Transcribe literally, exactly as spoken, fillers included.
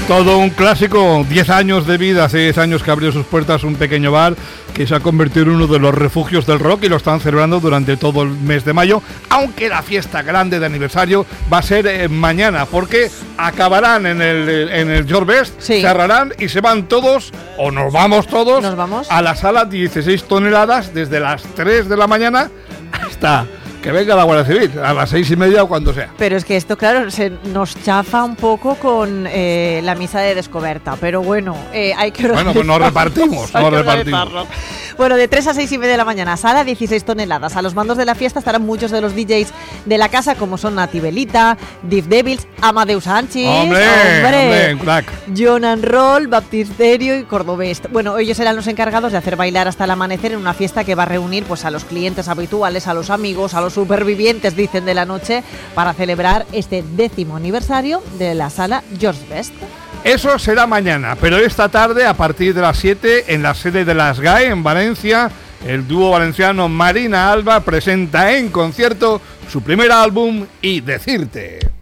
Todo un clásico, diez años de vida, hace diez años que abrió sus puertas un pequeño bar que se ha convertido en uno de los refugios del rock y lo están celebrando durante todo el mes de mayo, aunque la fiesta grande de aniversario va a ser eh, mañana, porque acabarán en el, en el George Best, sí. cerrarán y se van todos, o nos vamos todos, ¿Nos vamos? a la sala dieciséis toneladas desde las tres de la mañana hasta... que venga la Guardia Civil, a las seis y media o cuando sea. Pero es que esto, claro, se nos chafa un poco con eh, la misa de descoberta, pero bueno, eh, hay que Bueno, pues nos repartimos, nos repartimos. Bueno, de tres a seis y media de la mañana, sala dieciséis toneladas. A los mandos de la fiesta estarán muchos de los D Js de la casa, como son Nati Belita, Div Devils, Amadeus Anchis, ¡Hombre! ¡Hombre! ¡Hombre! ¡Crack! John and Roll, Baptisterio y Cordobés. Bueno, ellos serán los encargados de hacer bailar hasta el amanecer en una fiesta que va a reunir pues a los clientes habituales, a los amigos, a los supervivientes, dicen, de la noche, para celebrar este décimo aniversario de la sala George Best. Eso será mañana, pero esta tarde, a partir de las siete, en la sede de las G A E, en Valencia, el dúo valenciano Marina Alba presenta en concierto su primer álbum, Y Decirte.